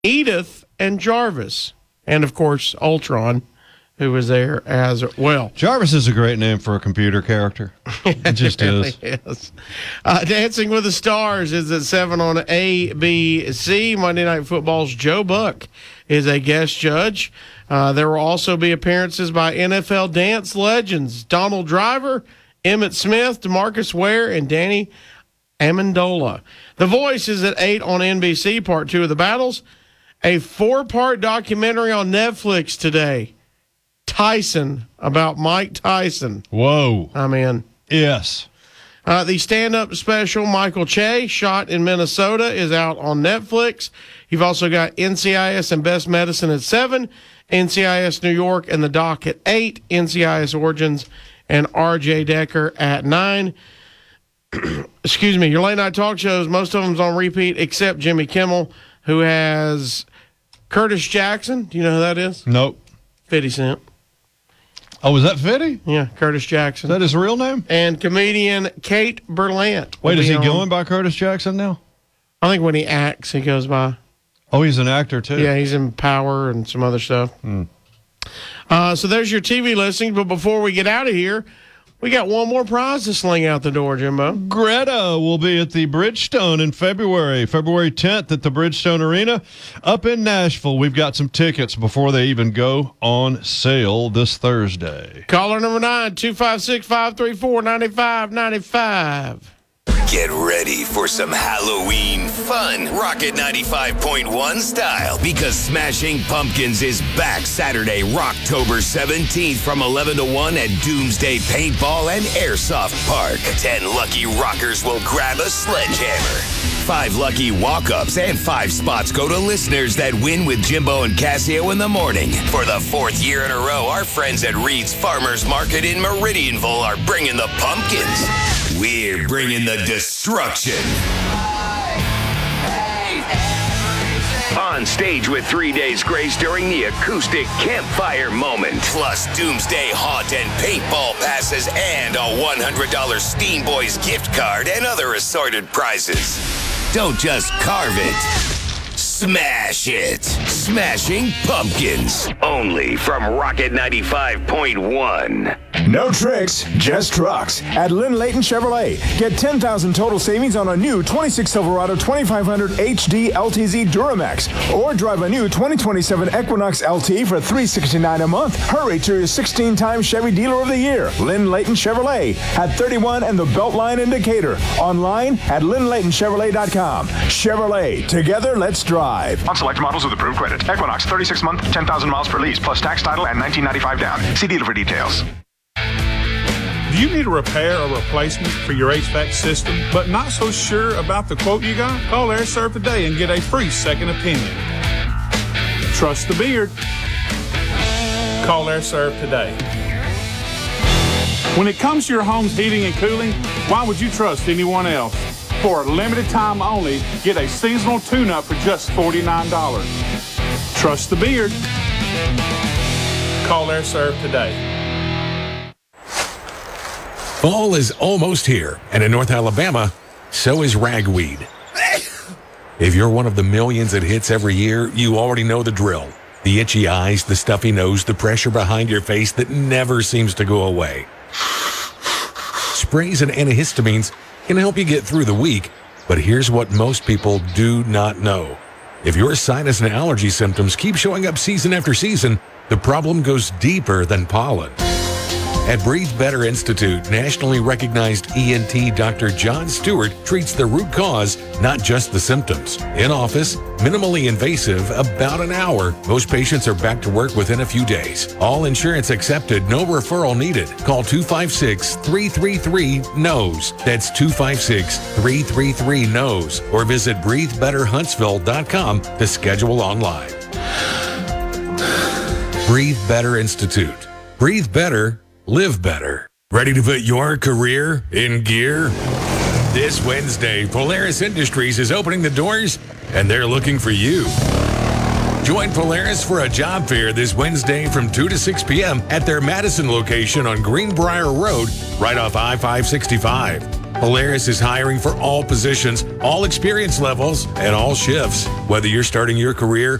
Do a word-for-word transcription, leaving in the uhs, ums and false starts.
Edith and Jarvis, and of course Ultron, who was there as well. Jarvis is a great name for a computer character. It just really is. is. Uh, Dancing with the Stars is at seven on A B C. Monday Night Football's Joe Buck is a guest judge. Uh, there will also be appearances by N F L dance legends Donald Driver, Emmitt Smith, DeMarcus Ware, and Danny Amendola. The Voice is at eight on N B C, part two of the battles. A four-part documentary on Netflix today. Tyson, about Mike Tyson. Whoa. I'm in. Yes. Uh, the stand-up special, Michael Che, Shot in Minnesota, is out on Netflix. You've also got N C I S and Best Medicine at seven, N C I S New York and The Doc at eight, N C I S Origins and R J Decker at nine. Excuse me, your late-night talk shows, most of them's on repeat except Jimmy Kimmel, who has Curtis Jackson. Do you know who that is? Nope. fifty Cent. Oh, was that Fitty? Yeah, Curtis Jackson. Is that his real name? And comedian Kate Berlant. Wait, is he on. going by Curtis Jackson now? I think when he acts, he goes by. Oh, he's an actor, too. Yeah, he's in Power and some other stuff. Hmm. Uh, so there's your T V listing. But before we get out of here, we got one more prize to sling out the door, Jimbo. Greta will be at the Bridgestone in February, February tenth at the Bridgestone Arena up in Nashville. We've got some tickets before they even go on sale this Thursday. Caller number nine, two five six, five three four, nine five nine five. Get ready for some Halloween fun, Rocket ninety-five point one style, because Smashing Pumpkins is back Saturday, Rocktober seventeenth from eleven to one at Doomsday Paintball and Airsoft Park. Ten lucky rockers will grab a sledgehammer. Five lucky walk-ups and five spots go to listeners that win with Jimbo and Casio in the morning. For the fourth year in a row, our friends at Reed's Farmers Market in Meridianville are bringing the pumpkins. We're bringing the destruction. On stage with Three Days Grace during the acoustic campfire moment. Plus Doomsday Haunt and paintball passes and a one hundred dollars Steam Boys gift card and other assorted prizes. Don't just carve it. Smash it. Smashing Pumpkins. Only from Rocket ninety-five point one. No tricks, just trucks. At Lynn Leighton Chevrolet, get ten thousand total savings on a new twenty-six Silverado twenty-five hundred H D L T Z Duramax, or drive a new twenty twenty-seven Equinox L T for three hundred sixty-nine dollars a month. Hurry to your sixteen-time Chevy Dealer of the Year, Lynn Leighton Chevrolet, at thirty-one and the Beltline Indicator. Online at lynn leighton chevrolet dot com. Chevrolet, together let's drive. On select models with approved credit. Equinox, thirty-six month, ten thousand miles per lease, plus tax, title, and nineteen ninety-five down. See dealer for details. Do you need a repair or replacement for your H V A C system, but not so sure about the quote you got? Call AirServe today and get a free second opinion. Trust the beard. Call AirServe today. When it comes to your home's heating and cooling, why would you trust anyone else? For a limited time only, get a seasonal tune-up for just forty-nine dollars. Trust the beard. Call AirServe today. Fall is almost here, and in North Alabama, so is ragweed. If you're one of the millions it hits every year, you already know the drill. The itchy eyes, the stuffy nose, the pressure behind your face that never seems to go away. Sprays and antihistamines can help you get through the week, but here's what most people do not know. If your sinus and allergy symptoms keep showing up season after season, the problem goes deeper than pollen. At Breathe Better Institute, nationally recognized E N T Doctor John Stewart treats the root cause, not just the symptoms. In office, minimally invasive, about an hour. Most patients are back to work within a few days. All insurance accepted, no referral needed. Call two five six, three three three, N O S. That's two five six, three three three, N O S. Or visit breathe better huntsville dot com to schedule online. Breathe Better Institute. Breathe better. Live better. Ready to put your career in gear? This Wednesday, Polaris Industries is opening the doors, and they're looking for you. Join Polaris for a job fair this Wednesday from two to six p.m. at their Madison location on Greenbrier Road, right off I five sixty-five. Polaris is hiring for all positions, all experience levels, and all shifts. Whether you're starting your career